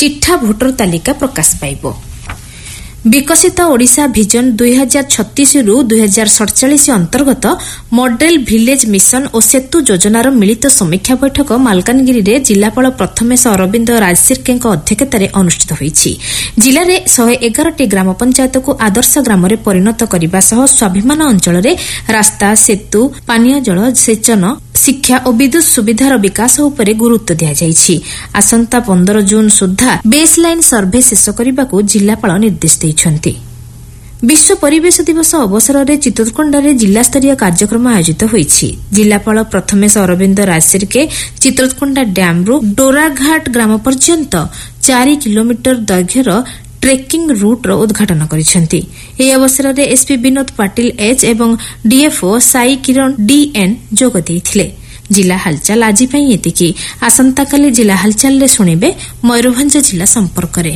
ଚିଠା ଭୋଟର ତାଲିକା ପ୍ରକାଶ ପାଇବ। ବିକଶିତ ଓଡ଼ିଶା ଭିଜନ 2036ରୁ 2047 ଅନ୍ତର୍ଗତ ମଡେଲ ଭିଲେଜ ମିଶନ ଓ ସେତୁ ଯୋଜନାର ମିଳିତ ସମୀକ୍ଷା ବୈଠକ ମାଲକାନଗିରିରେ ଜିଲ୍ଲାପାଳ ପ୍ରଥମେଶ ଅରବିନ୍ଦ ରାଜଶିର୍କେଙ୍କ ଅଧ୍ୟକ୍ଷତାରେ ଅନୁଷ୍ଠିତ ହୋଇଛି। ଜିଲ୍ଲାରେ 111ଟି ଗ୍ରାମ ପଞ୍ଚାୟତକୁ ଆଦର୍ଶ ଗ୍ରାମରେ ପରିଣତ କରିବା ସହ ସ୍ୱାଭିମାନ ଅଞ୍ଚଳରେ ରାସ୍ତା, ସେତୁ, ପାନୀୟ ଜଳ, ସେଚନ, ଶିକ୍ଷା ଓ ବିଦ୍ୟୁତ୍ ସୁବିଧାର ବିକାଶ ଉପରେ ଗୁରୁତ୍ୱ ଦିଆଯାଇଛି। ଆସନ୍ତା 15 ଜୁନ୍ ସୁଦ୍ଧା ବେସ୍ ଲାଇନ୍ ସର୍ଭେ ଶେଷ କରିବାକୁ ଜିଲ୍ଲାପାଳ ନିର୍ଦ୍ଦେଶ ଦେଇଛନ୍ତି। ବିଶ୍ୱ ପରିବେଶ ଦିବସ ଅବସରରେ ଚିତ୍ରକୋଣ୍ଡାରେ ଜିଲ୍ଲାସ୍ତରୀୟ କାର୍ଯ୍ୟକ୍ରମ ଆୟୋଜିତ ହୋଇଛି। ଜିଲ୍ଲାପାଳ ପ୍ରଥମେଶ ଅରବିନ୍ଦ ରାଜଶିର୍କେ ଚିତ୍ରକୋଣ୍ଡା ଡ୍ୟାମ୍ରୁ ଡୋରାଘାଟ ଗ୍ରାମ ପର୍ଯ୍ୟନ୍ତ 4 କିଲୋମିଟର ଦୈର୍ଘ୍ୟର ଟ୍ରେକିଂ ରୁଟ୍ର ଉଦ୍ଘାଟନ କରିଛନ୍ତି। ଏହି ଅବସରରେ ଏସ୍ପି ବିନୋଦ ପାଟିଲ ଏଚ୍ ଏବଂ ଡିଏଫ୍ଓ ସାଇ କିରଣ ଡିଏନ୍ ଯୋଗ ଦେଇଥିଲେ। ଜିଲ୍ଲା ହାଲଚାଲ ଆଜି ପାଇଁ ଏତିକି। ଆସନ୍ତାକାଲି ଜିଲ୍ଲା ହାଲଚାଲରେ ଶୁଣିବେ ମୟୂରଭଞ୍ଜ ଜିଲ୍ଲା ସମ୍ପର୍କରେ।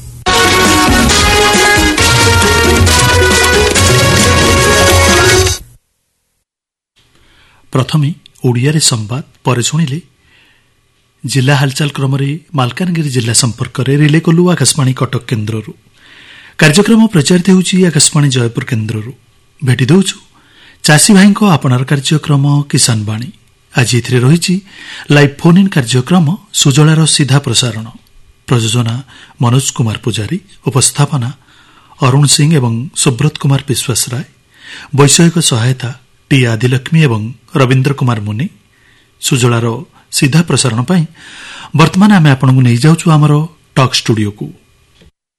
ପ୍ରଥମେ ଓଡ଼ିଆରେ ସମ୍ବାଦ, ପରେ ଶୁଣିଲେ ଜିଲ୍ଲା ହାଲଚାଲ କ୍ରମରେ ମାଲକାନଗିରି ଜିଲ୍ଲା ସମ୍ପର୍କରେ ରିଲେ କଲୁ ଆକାଶବାଣୀ କଟକ କେନ୍ଦ୍ରରୁ। କାର୍ଯ୍ୟକ୍ରମ ପ୍ରଚାରିତ ହେଉଛି ଆକାଶବାଣୀ ଜୟପୁର କେନ୍ଦ୍ରରୁ। ଭେଟି ଦେଉଛୁ ଚାଷୀ ଭାଇଙ୍କ ଆପଣାର କାର୍ଯ୍ୟକ୍ରମ କିଷାନ ବାଣୀ। ଆଜି ଏଥିରେ ରହିଛି ଲାଇଭ୍ ଫୋନ୍ ଇନ୍ କାର୍ଯ୍ୟକ୍ରମ ସୁଜଳାର ସିଧା ପ୍ରସାରଣ। ପ୍ରଯୋଜନା ମନୋଜ କୁମାର ପୂଜାରୀ, ଉପସ୍ଥାପନା ଅରୁଣ ସିଂ ଏବଂ ସୁବ୍ରତ କୁମାର ବିଶ୍ୱାସ ରାୟ, ବୈଷୟିକ ସହାୟତା ଟି ଆଦିଲକ୍ଷ୍ମୀ ଏବଂ ରବୀନ୍ଦ୍ର କୁମାର ମୁନି। ସୁଜଳାର ସିଧା ପ୍ରସାରଣ ପାଇଁ ବର୍ତ୍ତମାନ ଆମେ ଆପଣଙ୍କୁ ନେଇଯାଉଛୁ ଆମର ଟକ୍ ଷ୍ଟୁଡିଓକୁ।